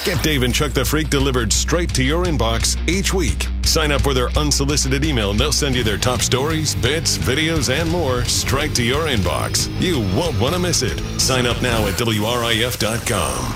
Get Dave and Chuck the Freak delivered straight to your inbox each week. Sign up for their unsolicited email and they'll send you their top stories, bits, videos, and more straight to your inbox. You won't want to miss it. Sign up now at WRIF.com.